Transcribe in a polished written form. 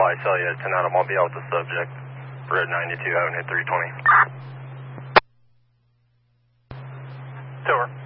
I saw you at 10 Adam. I'll be out with the subject. We're at 92, having hit 320. Tour.